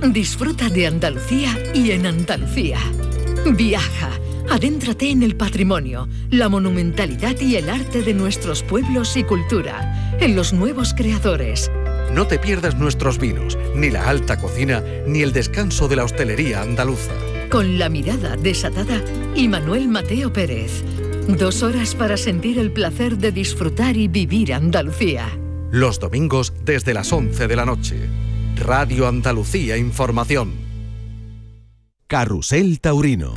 Disfruta de Andalucía y en Andalucía. Viaja, adéntrate en el patrimonio, la monumentalidad y el arte de nuestros pueblos y cultura, en los nuevos creadores. No te pierdas nuestros vinos, ni la alta cocina, ni el descanso de la hostelería andaluza. Con la mirada desatada y Manuel Mateo Pérez. 2 horas para sentir el placer de disfrutar y vivir Andalucía. Los domingos desde las 11 de la noche. Radio Andalucía Información. Carrusel Taurino.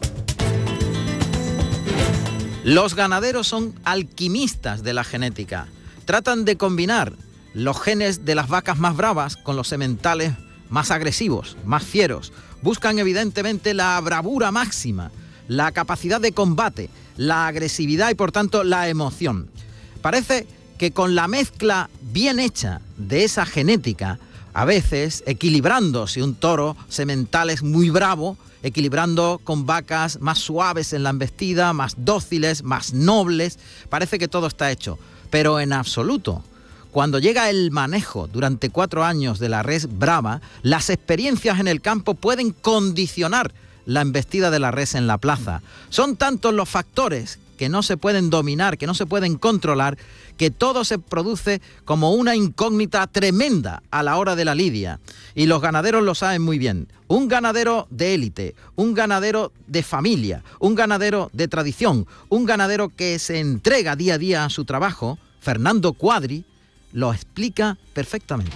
Los ganaderos son alquimistas de la genética. Tratan de combinar los genes de las vacas más bravas con los sementales más agresivos, más fieros. Buscan evidentemente la bravura máxima, la capacidad de combate, la agresividad y por tanto la emoción. Parece que con la mezcla bien hecha de esa genética, a veces equilibrando, si un toro semental es muy bravo, equilibrando con vacas más suaves en la embestida, más dóciles, más nobles, parece que todo está hecho. Pero en absoluto. Cuando llega el manejo durante 4 años de la res brava, las experiencias en el campo pueden condicionar la embestida de la res en la plaza. Son tantos los factores que no se pueden dominar, que no se pueden controlar, que todo se produce como una incógnita tremenda a la hora de la lidia. Y los ganaderos lo saben muy bien. Un ganadero de élite, un ganadero de familia, un ganadero de tradición, un ganadero que se entrega día a día a su trabajo, Fernando Cuadri, lo explica perfectamente.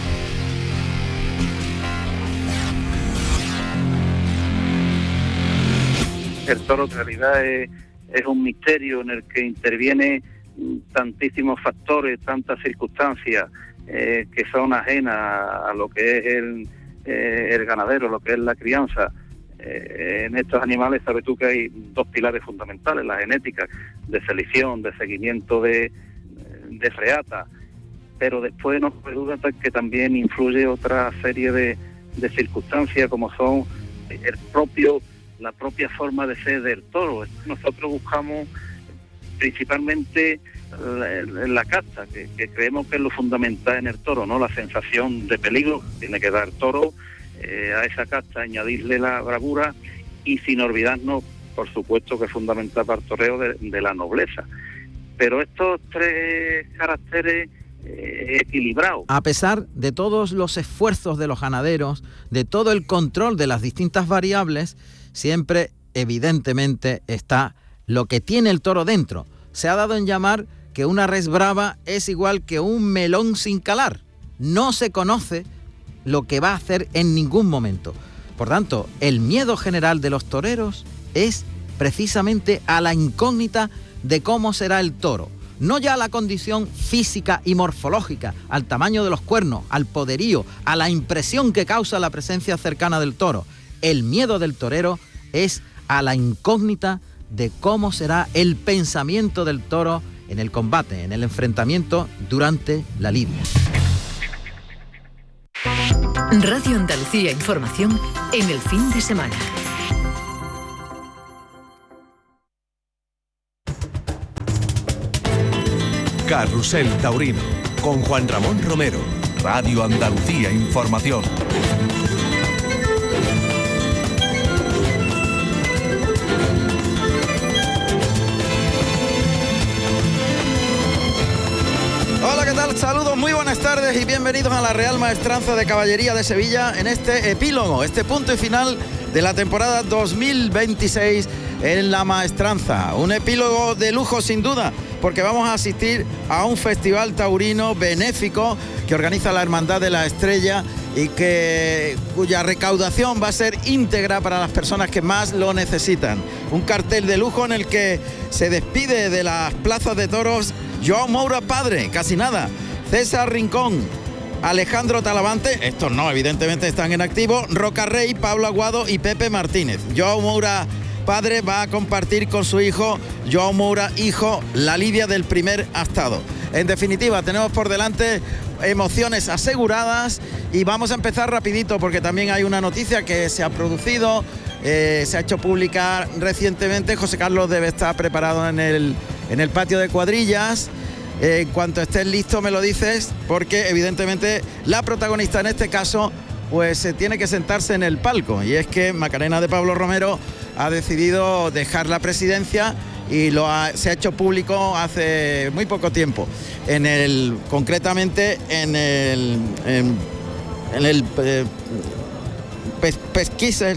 El toro en realidad es un misterio en el que interviene tantísimos factores, tantas circunstancias que son ajenas a lo que es el ganadero, lo que es la crianza. En estos animales sabes tú que hay 2 pilares fundamentales: la genética de selección, de seguimiento de reata, pero después no cabe duda que también influye otra serie de circunstancias como son la propia forma de ser del toro. Nosotros buscamos principalmente la casta, que creemos que es lo fundamental en el toro, ¿no? La sensación de peligro que tiene que dar el toro, a esa casta añadirle la bravura y sin olvidarnos, por supuesto, que es fundamental para el toreo de la nobleza. Pero estos 3 caracteres equilibrados. A pesar de todos los esfuerzos de los ganaderos, de todo el control de las distintas variables, siempre evidentemente está lo que tiene el toro dentro. Se ha dado en llamar que una res brava es igual que un melón sin calar. No se conoce lo que va a hacer en ningún momento. Por tanto, el miedo general de los toreros es precisamente a la incógnita de cómo será el toro. No ya a la condición física y morfológica, al tamaño de los cuernos, al poderío, a la impresión que causa la presencia cercana del toro. El miedo del torero es a la incógnita de cómo será el pensamiento del toro en el combate, en el enfrentamiento durante la lidia. Radio Andalucía Información en el fin de semana. Carrusel Taurino, con Juan Ramón Romero, Radio Andalucía Información. Hola, ¿qué tal? Saludos, muy buenas tardes y bienvenidos a la Real Maestranza de Caballería de Sevilla en este epílogo, este punto y final de la temporada 2026 en la Maestranza. Un epílogo de lujo sin duda, porque vamos a asistir a un festival taurino benéfico que organiza la Hermandad de la Estrella y cuya recaudación va a ser íntegra para las personas que más lo necesitan. Un cartel de lujo en el que se despide de las plazas de toros Joao Moura padre, casi nada, César Rincón, Alejandro Talavante, estos no, evidentemente están en activo, Roca Rey, Pablo Aguado y Pepe Martínez. Joao Moura padre va a compartir con su hijo Joao Moura hijo la lidia del primer astado. En definitiva, tenemos por delante emociones aseguradas y vamos a empezar rapidito porque también hay una noticia que se ha producido, se ha hecho pública recientemente. José Carlos debe estar preparado en el patio de cuadrillas. En cuanto estés listo me lo dices, porque evidentemente la protagonista en este caso pues tiene que sentarse en el palco, y es que Macarena de Pablo Romero ha decidido dejar la presidencia y se ha hecho público hace muy poco tiempo, concretamente en el pesquisa,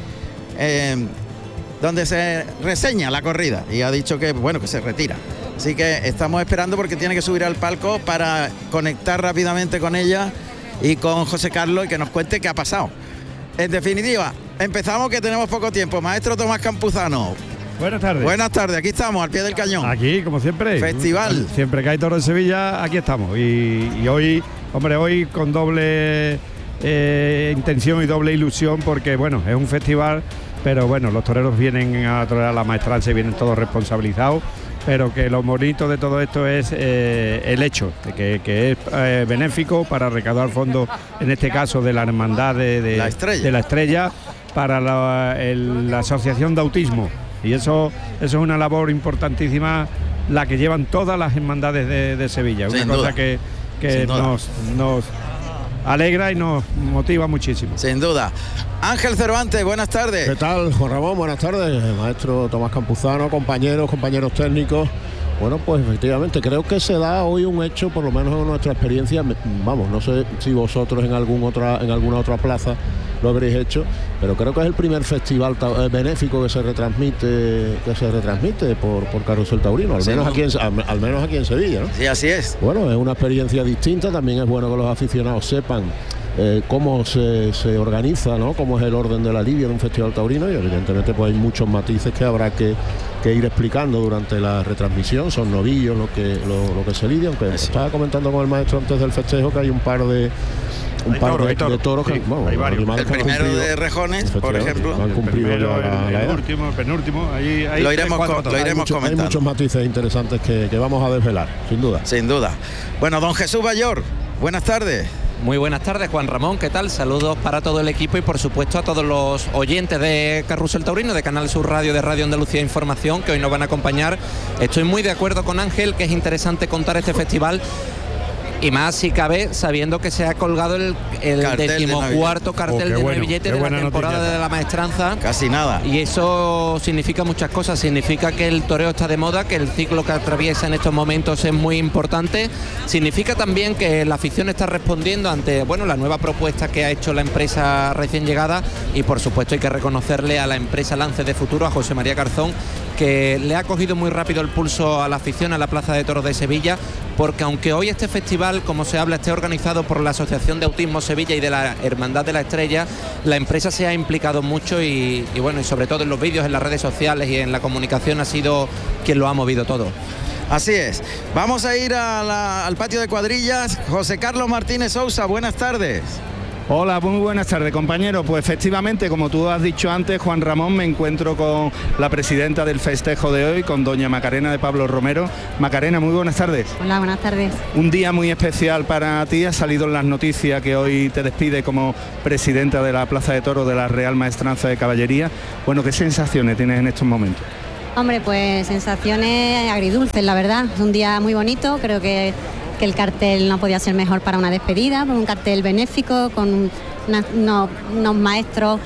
donde se reseña la corrida, y ha dicho que se retira. Así que estamos esperando, porque tiene que subir al palco para conectar rápidamente con ella y con José Carlos y que nos cuente qué ha pasado. En definitiva, empezamos, que tenemos poco tiempo. Maestro Tomás Campuzano. Buenas tardes. Buenas tardes, aquí estamos, al pie del cañón. Aquí, como siempre. Festival. Siempre que hay toro en Sevilla, aquí estamos. Y hoy con doble intención y doble ilusión, porque es un festival, pero los toreros vienen a torear la maestranza y vienen todos responsabilizados, pero que lo bonito de todo esto es el hecho de que es benéfico para recaudar fondos, en este caso de la hermandad de la Estrella, para la Asociación de Autismo, y eso es una labor importantísima, la que llevan todas las hermandades de Sevilla, una cosa que nos alegra y nos motiva muchísimo. Sin duda. Ángel Cervantes, buenas tardes. ¿Qué tal, Juan Ramón? Buenas tardes. Maestro Tomás Campuzano, compañeros técnicos. Bueno, pues efectivamente creo que se da hoy un hecho, por lo menos en nuestra experiencia. No sé si vosotros en alguna otra plaza lo habréis hecho, pero creo que es el primer festival benéfico que se retransmite por Carrusel Taurino, al menos aquí en Sevilla, ¿no? Sí, así es. Bueno, es una experiencia distinta. También es bueno que los aficionados sepan cómo se organiza, ¿no? Cómo es el orden de la lidia de un festival taurino, y evidentemente pues hay muchos matices que habrá que ir explicando durante la retransmisión. Son novillos lo que se lidia, aunque estaba comentando con el maestro antes del festejo que hay un par de toros que, hay varios. El primero de Rejones, por ejemplo. Han cumplido el penúltimo. Ahí lo iremos comentando. Hay muchos matices interesantes que vamos a desvelar, sin duda. Sin duda. Bueno, don Jesús Bayor, buenas tardes. Muy buenas tardes, Juan Ramón, ¿qué tal? Saludos para todo el equipo y por supuesto a todos los oyentes de Carrusel Taurino, de Canal Sur Radio, de Radio Andalucía Información, que hoy nos van a acompañar. Estoy muy de acuerdo con Ángel, que es interesante contar este festival, y más si cabe, sabiendo que se ha colgado el 14º cartel de novillete de la temporada de la maestranza. Casi nada. Y eso significa muchas cosas. Significa que el toreo está de moda, que el ciclo que atraviesa en estos momentos es muy importante. Significa también que la afición está respondiendo ante la nueva propuesta que ha hecho la empresa recién llegada, y por supuesto hay que reconocerle a la empresa Lance de Futuro, a José María Garzón, que le ha cogido muy rápido el pulso a la afición, a la Plaza de Toros de Sevilla, porque aunque hoy este festival, como se habla, esté organizado por la Asociación de Autismo Sevilla y de la Hermandad de la Estrella, la empresa se ha implicado mucho y sobre todo en los vídeos, en las redes sociales y en la comunicación ha sido quien lo ha movido todo. Así es. Vamos a ir al patio de cuadrillas. José Carlos Martínez Sousa, buenas tardes. Hola, muy buenas tardes, compañero. Pues efectivamente, como tú has dicho antes, Juan Ramón, me encuentro con la presidenta del festejo de hoy, con doña Macarena de Pablo Romero. Macarena, muy buenas tardes. Hola, buenas tardes. Un día muy especial para ti. Ha salido en las noticias que hoy te despide como presidenta de la Plaza de Toros de la Real Maestranza de Caballería. Bueno, ¿qué sensaciones tienes en estos momentos? Hombre, pues sensaciones agridulces, la verdad. Es un día muy bonito, creo que el cartel no podía ser mejor para una despedida, un cartel benéfico con unos maestros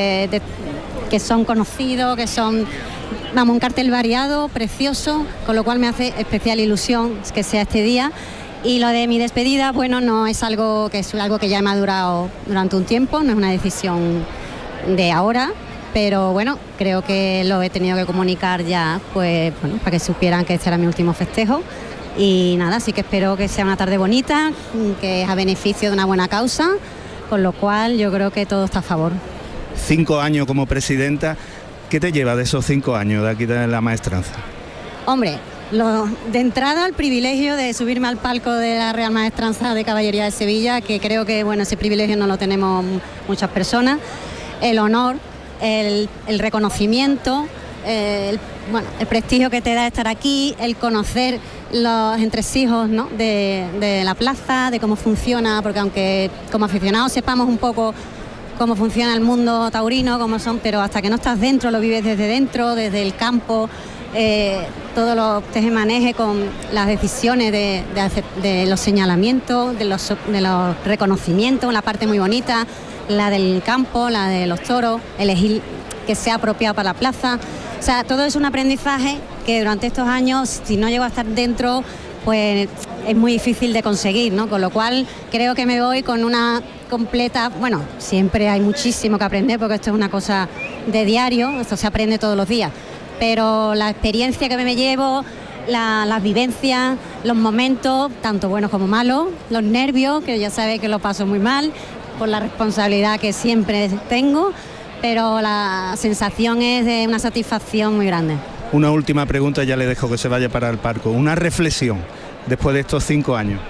que son conocidos, que son, un cartel variado, precioso, con lo cual me hace especial ilusión que sea este día. Y lo de mi despedida, no es algo que ya he madurado durante un tiempo, no es una decisión de ahora, pero creo que lo he tenido que comunicar ya, para que supieran que este era mi último festejo. Y nada, así que espero que sea una tarde bonita, que es a beneficio de una buena causa, con lo cual yo creo que todo está a favor. 5 años como presidenta, ¿qué te lleva de esos 5 años de aquí de la maestranza? Hombre, de entrada el privilegio de subirme al palco de la Real Maestranza de Caballería de Sevilla, que creo que ese privilegio no lo tenemos muchas personas. El honor, el reconocimiento, el prestigio que te da estar aquí, el conocer los entresijos, ¿no?, de la plaza, de cómo funciona, porque aunque como aficionados sepamos un poco cómo funciona el mundo taurino, pero hasta que no estás dentro, lo vives desde dentro, desde el campo, todos los tejemanejes con las decisiones de los señalamientos, de los reconocimientos, una parte muy bonita, la del campo, la de los toros, elegir que sea apropiado para la plaza. O sea, todo es un aprendizaje que durante estos años, si no llego a estar dentro, pues es muy difícil de conseguir, ¿no? Con lo cual creo que me voy con una completa, bueno, siempre hay muchísimo que aprender porque esto es una cosa de diario, esto se aprende todos los días, pero la experiencia que me llevo, las vivencias, los momentos, tanto buenos como malos, los nervios, que ya sabéis que lo paso muy mal, por la responsabilidad que siempre tengo, pero la sensación es de una satisfacción muy grande. Una última pregunta, ya le dejo que se vaya para el palco. Una reflexión después de estos 5 años.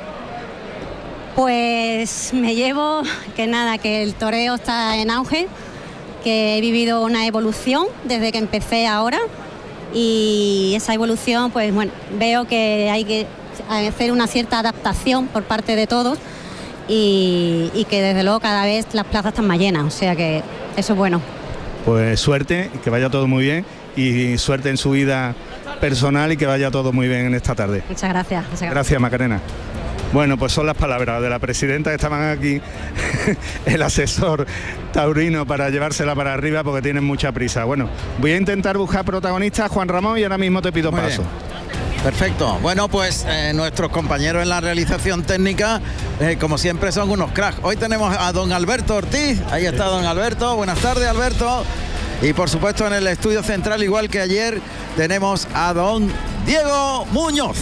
Pues me llevo que el toreo está en auge, que he vivido una evolución desde que empecé ahora, y esa evolución, pues bueno, veo que hay que hacer una cierta adaptación por parte de todos y que desde luego cada vez las plazas están más llenas, o sea que eso es bueno. Pues suerte, que vaya todo muy bien y suerte en su vida personal y que vaya todo muy bien en esta tarde. Muchas gracias. Gracias, Macarena. Bueno, pues son las palabras de la presidenta, que estaban aquí el asesor taurino para llevársela para arriba porque tienen mucha prisa. Bueno, voy a intentar buscar protagonistas, Juan Ramón, y ahora mismo te pido paso. Perfecto. Bueno, pues nuestros compañeros en la realización técnica, como siempre, son unos cracks. Hoy tenemos a don Alberto Ortiz. Ahí está don Alberto. Buenas tardes, Alberto. Y por supuesto en el estudio central, igual que ayer, tenemos a don Diego Muñoz.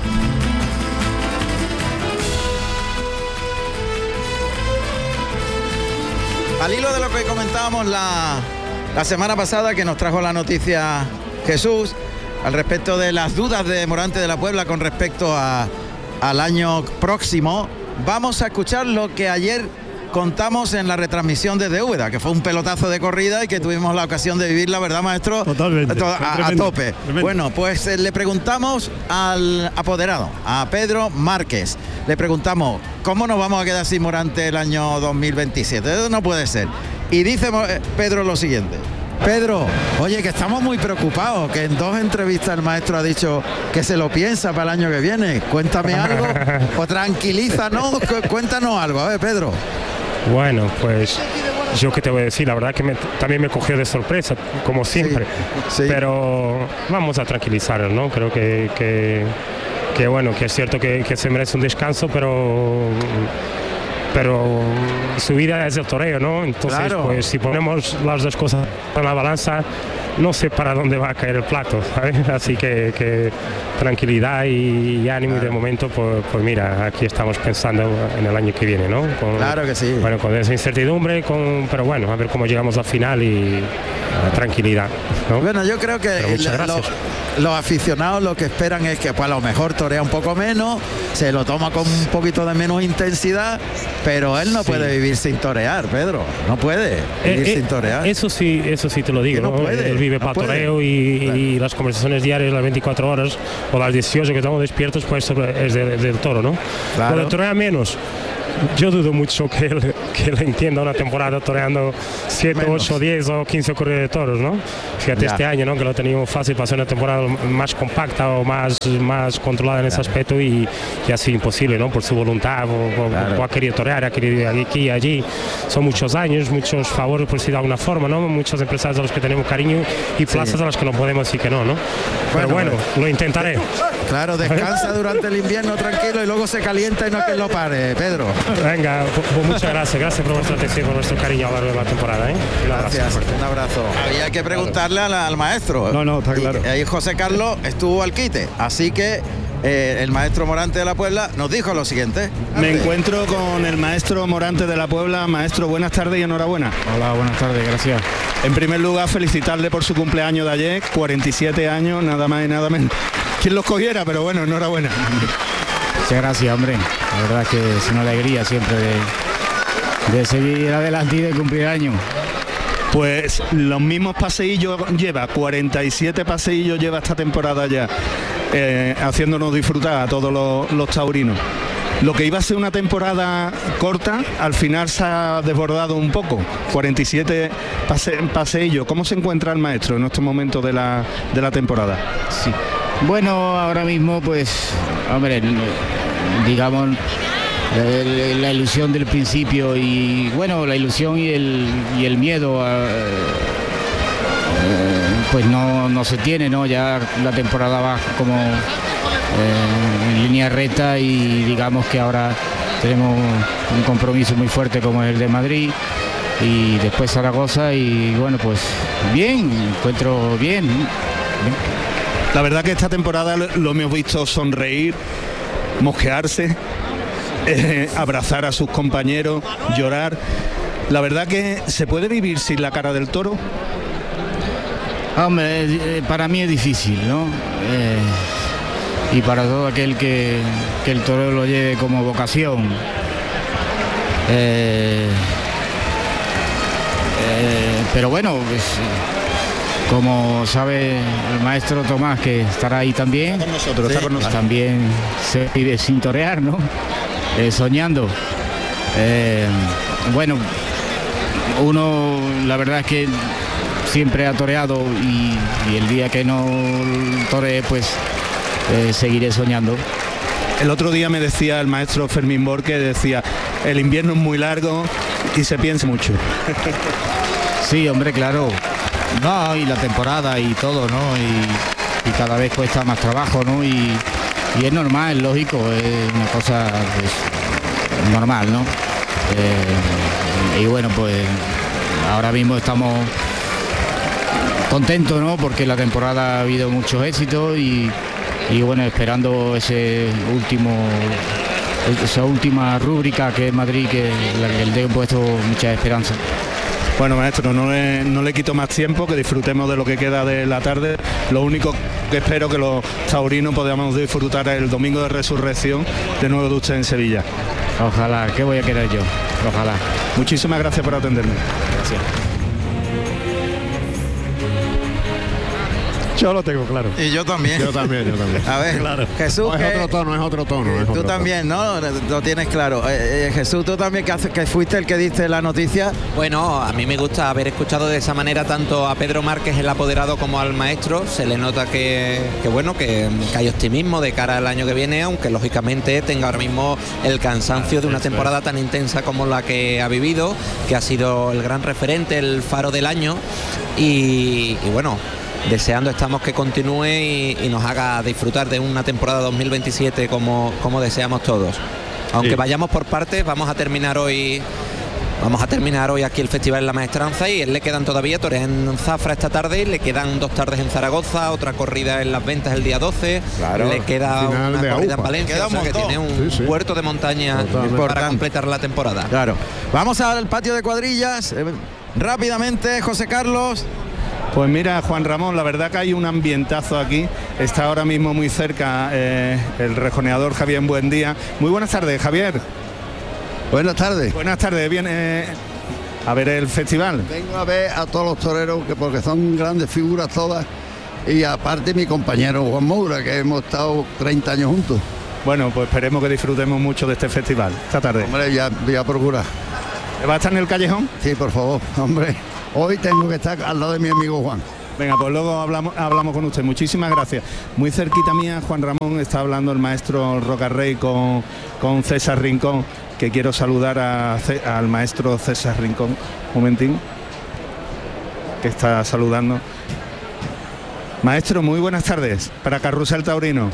Al hilo de lo que comentábamos la semana pasada, que nos trajo la noticia Jesús, al respecto de las dudas de Morante de la Puebla con respecto al año próximo, vamos a escuchar lo que ayer contamos en la retransmisión desde Úbeda, que fue un pelotazo de corrida y que tuvimos la ocasión de vivir, la verdad, maestro, totalmente, a tope. Tremendo. Bueno, pues le preguntamos al apoderado, a Pedro Márquez, le preguntamos cómo nos vamos a quedar sin Morante el año 2027. Eso no puede ser. Y dice Pedro lo siguiente. Pedro, oye, que estamos muy preocupados, que en 2 entrevistas el maestro ha dicho que se lo piensa para el año que viene. Cuéntame algo o tranquilízanos, cuéntanos algo. A ver, Pedro. Bueno, pues yo qué te voy a decir, la verdad que también me cogió de sorpresa, como siempre, sí. Pero vamos a tranquilizarnos, ¿no? Creo que bueno, que es cierto que se merece un descanso, pero su vida es el toreo, ¿no? Entonces, claro, pues si ponemos las dos cosas en la balanza, no sé para dónde va a caer el plato, ¿sabes? Así que tranquilidad y ánimo, claro. Y de momento, pues mira, aquí estamos pensando en el año que viene, ¿no? Claro que sí. Bueno, con esa incertidumbre, pero bueno, a ver cómo llegamos al final y tranquilidad, ¿no? Bueno, yo creo que los aficionados lo que esperan es que pues, a lo mejor torea un poco menos, se lo toma con un poquito de menos intensidad, pero él no puede vivir sin torear, Pedro, no puede vivir sin torear. Eso sí te lo digo, ¿no? Él vive para toreo y las conversaciones diarias, las 24 horas o las 18 que estamos despiertos, pues es del toro, ¿no? Claro. Lo de torear menos, yo dudo mucho que él entienda una temporada toreando 7, 8, 10 o 15 corridas de toros, ¿no? Fíjate, este año, ¿no? Que lo ha tenido fácil para ser una temporada más compacta o más controlada en ese aspecto y ha sido imposible, ¿no? Por su voluntad, o ha querido torear, ha querido ir aquí y allí. Son muchos años, muchos favores, por decir de alguna forma, ¿no? Muchos empresarios a los que tenemos cariño y plazas a las que no podemos decir que no, ¿no? Pero bueno, lo intentaré. Claro, descansa durante el invierno tranquilo y luego se calienta y no es que lo pare, Pedro. Venga, pues muchas gracias por vuestra atención, por vuestro cariño a lo largo de la temporada, ¿eh? Gracias, un abrazo. Había que preguntarle al maestro. No, está claro. Y ahí José Carlos estuvo al quite, así que el maestro Morante de la Puebla nos dijo lo siguiente. Me encuentro con el maestro Morante de la Puebla. Maestro, buenas tardes y enhorabuena. Hola, buenas tardes, gracias. En primer lugar, felicitarle por su cumpleaños de ayer, 47 años, nada más y nada menos. ¿Quién los cogiera? Pero bueno, enhorabuena. Muchas gracias, hombre. La verdad es que es una alegría siempre de seguir adelante y de cumplir años. Pues los mismos paseillos lleva, 47 paseillos lleva esta temporada ya, haciéndonos disfrutar a todos los taurinos. Lo que iba a ser una temporada corta, al final se ha desbordado un poco. 47 paseillos. ¿Cómo se encuentra el maestro en estos momentos de la temporada? Sí. Bueno, ahora mismo pues, hombre, digamos, la ilusión del principio y bueno, la ilusión y el miedo pues no se tiene, ¿no? Ya la temporada va como en línea recta y digamos que ahora tenemos un compromiso muy fuerte como es el de Madrid y después Zaragoza y bueno, pues bien, encuentro bien. La verdad que esta temporada lo hemos visto sonreír, mosquearse, abrazar a sus compañeros, llorar. La verdad que se puede vivir sin la cara del toro. Hombre, para mí es difícil, ¿no? Y para todo aquel que el toreo lo lleve como vocación. Pero bueno, pues, como sabe el maestro Tomás, que estará ahí también, está con nosotros. También se vive sin torear, ¿no? Soñando. Bueno, uno, la verdad es que siempre ha toreado y el día que no toree, pues seguiré soñando. El otro día me decía el maestro Fermín Borque, decía, el invierno es muy largo y se piensa mucho. Sí, hombre, claro. No, y la temporada y todo, ¿no? Y cada vez cuesta más trabajo, ¿no? Y es normal, es lógico, es una cosa pues, normal, ¿no? Y bueno, pues ahora mismo estamos contentos, ¿no? Porque la temporada ha habido muchos éxitos y bueno, esperando esa última rúbrica que es Madrid, que le he puesto mucha esperanza. Bueno, maestro, no le quito más tiempo, que disfrutemos de lo que queda de la tarde. Lo único que espero que los taurinos podamos disfrutar el domingo de resurrección de nuevo de usted en Sevilla. Ojalá, ¿qué voy a querer yo? Ojalá. Muchísimas gracias por atenderme. Gracias. Yo lo tengo claro. Y yo también. Yo también. A ver, claro. Jesús, No, es otro tono. tú también, ¿no? Lo tienes claro. Jesús, tú también, que fuiste el que diste la noticia. Bueno, a mí me gusta haber escuchado de esa manera tanto a Pedro Márquez, el apoderado, como al maestro. Se le nota que hay optimismo de cara al año que viene, aunque lógicamente tenga ahora mismo el cansancio de una temporada tan intensa como la que ha vivido, que ha sido el gran referente, el faro del año. Y bueno, deseando estamos que continúe y nos haga disfrutar de una temporada 2027 como deseamos todos. Aunque sí, vayamos por partes, vamos a terminar hoy aquí el Festival en la Maestranza y él le quedan todavía toreas en Zafra esta tarde y le quedan 2 tardes en Zaragoza, otra corrida en Las Ventas el día 12, claro, le queda una corrida en Valencia, o sea que tiene un puerto de montaña para completar la temporada. Claro. Vamos al patio de cuadrillas, rápidamente, José Carlos. Pues mira, Juan Ramón, la verdad que hay un ambientazo aquí. Está ahora mismo muy cerca el rejoneador Javier Buendía. Muy buenas tardes, Javier. Buenas tardes. Buenas tardes, viene a ver el festival. Vengo a ver a todos los toreros, porque son grandes figuras todas. Y aparte mi compañero Juan Moura, que hemos estado 30 años juntos. Bueno, pues esperemos que disfrutemos mucho de este festival esta tarde. Hombre, ya voy a procurar. ¿Va a estar en el callejón? Sí, por favor, hombre. Hoy tengo que estar al lado de mi amigo Juan. Venga, pues luego hablamos con usted. Muchísimas gracias. Muy cerquita mía, Juan Ramón, está hablando el maestro Rocarrey con César Rincón, que quiero saludar al maestro César Rincón. Un momentín, que está saludando. Maestro, muy buenas tardes para Carrusel Taurino.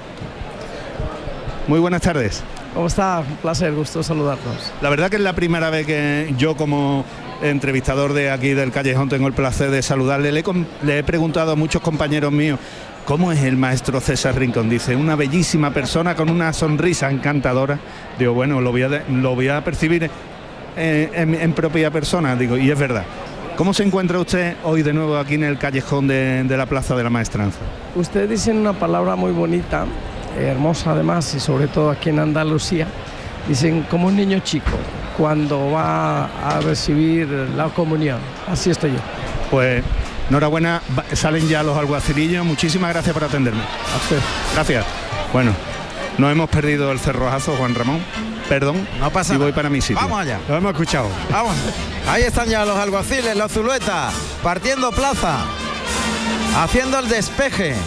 Muy buenas tardes. ¿Cómo está? Un placer, gusto saludarnos. La verdad que es la primera vez que yo, como entrevistador de aquí del Callejón, tengo el placer de saludarle. Le he preguntado a muchos compañeros míos cómo es el maestro César Rincón. Dice, una bellísima persona con una sonrisa encantadora. Digo, bueno, lo voy a percibir en propia persona. Digo, y es verdad. ¿Cómo se encuentra usted hoy de nuevo aquí en el Callejón de la Plaza de la Maestranza? Usted dice una palabra muy bonita, hermosa además, y sobre todo aquí en Andalucía. Dicen como un niño chico cuando va a recibir la comunión. Así estoy yo. Pues enhorabuena, salen ya los alguacilillos. Muchísimas gracias por atenderme. A usted. Gracias. Bueno, no hemos perdido el cerrojazo, Juan Ramón. Perdón, no pasa y voy nada. Para mi sitio. Vamos allá. Lo hemos escuchado. Vamos. Ahí están ya los alguaciles, la Zulueta, partiendo plaza, haciendo el despeje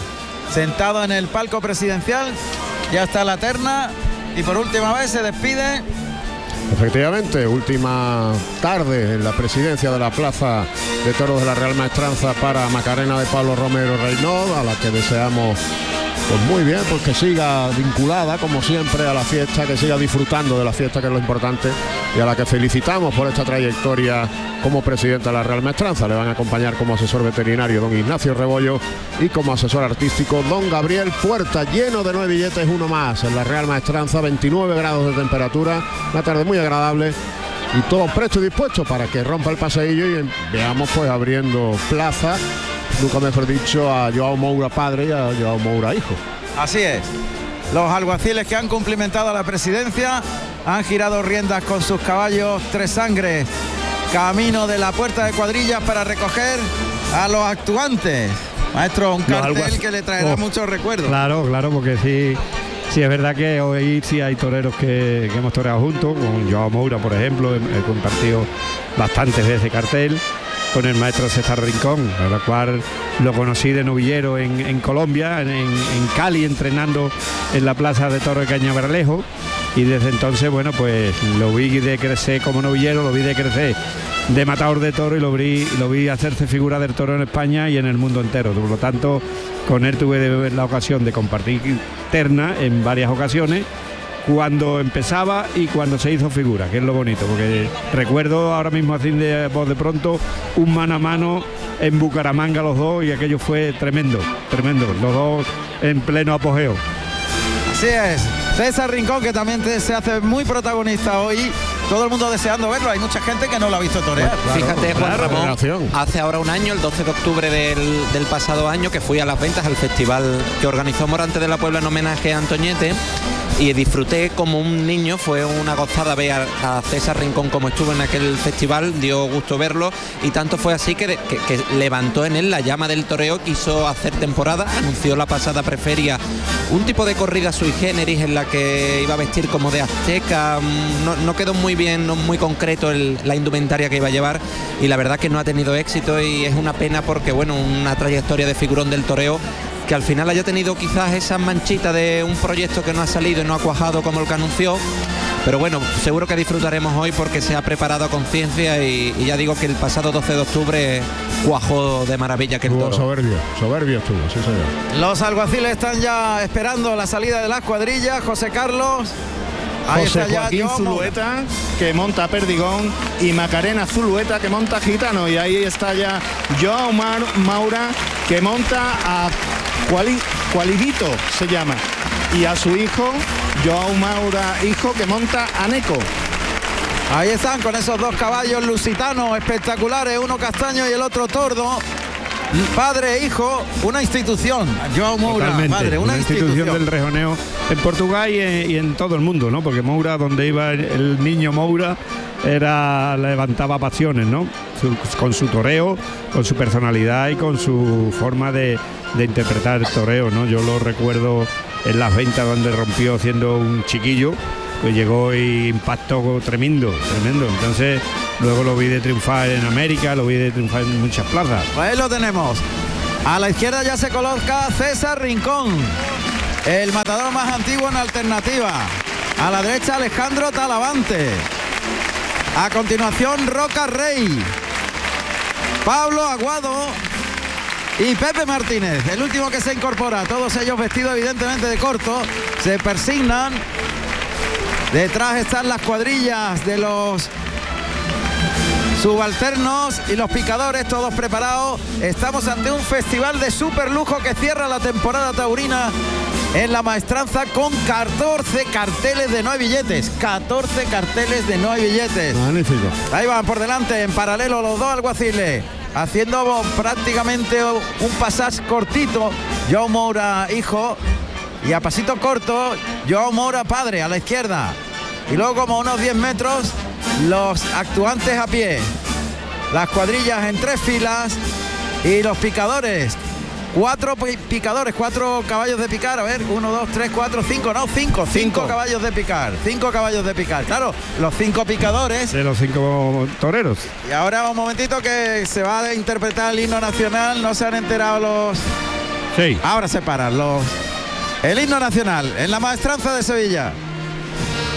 sentado en el palco presidencial. Ya está la terna y por última vez se despide. Efectivamente, última tarde en la presidencia de la Plaza de Toros de la Real Maestranza para Macarena de Pablo Romero Reynol, a la que deseamos pues muy bien, pues que siga vinculada como siempre a la fiesta, que siga disfrutando de la fiesta, que es lo importante, y a la que felicitamos por esta trayectoria como presidenta de la Real Maestranza. Le van a acompañar como asesor veterinario don Ignacio Rebollo y como asesor artístico don Gabriel Puerta. Lleno de 9 billetes, uno más en la Real Maestranza, 29 grados de temperatura, una tarde muy agradable y todos prestos y dispuestos para que rompa el paseillo y veamos pues abriendo plaza, nunca mejor dicho, a Joao Moura padre y a Joao Moura hijo. Así es. Los alguaciles que han cumplimentado a la presidencia han girado riendas con sus caballos Tres Sangres camino de la puerta de cuadrillas para recoger a los actuantes. Maestro, un cartel que le traerá muchos recuerdos. Claro, porque sí es verdad que hoy sí hay toreros que hemos toreado juntos, con Joao Moura, por ejemplo, he compartido bastantes veces cartel, con el maestro César Rincón, a la cual lo conocí de novillero en Colombia, en Cali, entrenando en la plaza de Toro de Cañaveralejo, y desde entonces, bueno, pues lo vi de crecer como novillero, lo vi de crecer de matador de toro y lo vi hacerse figura del toro en España y en el mundo entero. Por lo tanto, con él tuve la ocasión de compartir terna en varias ocasiones, cuando empezaba y cuando se hizo figura, que es lo bonito, porque recuerdo ahora mismo así de voz de pronto un mano a mano en Bucaramanga los dos, y aquello fue tremendo, los dos en pleno apogeo. Así es, César Rincón, que también se hace muy protagonista hoy, todo el mundo deseando verlo, hay mucha gente que no lo ha visto torear. Claro, fíjate, Juan Ramón, hace ahora un año, el 12 de octubre del pasado año, que fui a Las Ventas, al festival que organizó Morante de la Puebla en homenaje a Antoñete, y disfruté como un niño. Fue una gozada ver a César Rincón como estuvo en aquel festival, dio gusto verlo, y tanto fue así que levantó en él la llama del toreo, quiso hacer temporada, anunció la pasada preferia un tipo de corrida sui generis en la que iba a vestir como de azteca, no quedó muy bien, no muy concreto la indumentaria que iba a llevar, y la verdad que no ha tenido éxito, y es una pena porque bueno, una trayectoria de figurón del toreo que al final haya tenido quizás esa manchita de un proyecto que no ha salido y no ha cuajado como el que anunció, pero bueno, seguro que disfrutaremos hoy porque se ha preparado a conciencia, y ya digo que el pasado 12 de octubre cuajó de maravilla que el toro. Soberbio estuvo, sí señor. Los alguaciles están ya esperando la salida de las cuadrillas. José Carlos, ahí José está Joaquín ya Zulueta, que monta Perdigón, y Macarena Zulueta, que monta Gitano, y ahí está ya Joao Moura, que monta a Cualidito, se llama, y a su hijo Joao Moura hijo, que monta a Neco. Ahí están con esos dos caballos lusitanos espectaculares, uno castaño y el otro tordo. Padre e hijo, una institución. Joao Moura, padre, una institución del rejoneo en Portugal y en todo el mundo, ¿no? Porque Moura, donde iba el niño Moura, levantaba pasiones, ¿no? Con su toreo, con su personalidad y con su forma de interpretar el toreo, ¿no? Yo lo recuerdo en Las Ventas, donde rompió siendo un chiquillo, pues llegó y impactó tremendo. Entonces luego lo vi de triunfar en América, lo vi de triunfar en muchas plazas. Pues ahí lo tenemos. A la izquierda ya se coloca César Rincón, el matador más antiguo en alternativa. A la derecha Alejandro Talavante. A continuación Roca Rey, Pablo Aguado y Pepe Martínez, el último que se incorpora. Todos ellos vestidos evidentemente de corto, se persignan. Detrás están las cuadrillas de los subalternos y los picadores, todos preparados. Estamos ante un festival de super lujo que cierra la temporada taurina en la Maestranza con 14 carteles de 9 billetes. 14 carteles de 9 billetes. Magnífico. Ahí van por delante, en paralelo, los dos alguaciles, haciendo prácticamente un pasaje cortito. Joao Moura hijo, y a pasito corto Joao Moura padre a la izquierda, y luego como unos 10 metros los actuantes a pie, las cuadrillas en 3 filas y los picadores, 4 picadores, 4 caballos de picar. A ver, 1, 2, 3, 4, 5, no, 5 caballos de picar, 5 caballos de picar, claro, los 5 picadores de los 5 toreros. Y ahora un momentito que se va a interpretar el himno nacional. No se han enterado Sí. Ahora se paran el himno nacional en la Maestranza de Sevilla.